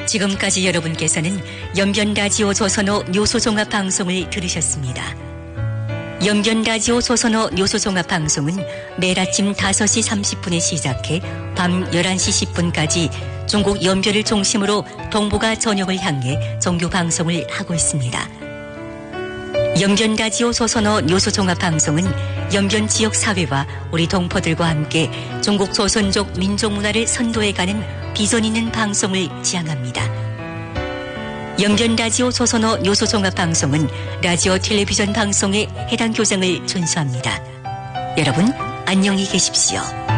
지금까지 여러분께서는 연변라디오 조선호 뉴스종합방송을 들으셨습니다. 연변라디오 조선호 뉴스종합방송은 매일 아침 5시 30분에 시작해 밤 11시 10분까지 중국 연변을 중심으로 동북아 전역을 향해 정규 방송을 하고 있습니다. 연변라디오 조선호 뉴스종합방송은 연변 지역 사회와 우리 동포들과 함께 중국 조선족 민족문화를 선도해가는 비전 있는 방송을 지향합니다. 연변라디오 조선호 뉴스종합방송은 라디오 텔레비전 방송의 해당 규정을 준수합니다. 여러분 안녕히 계십시오.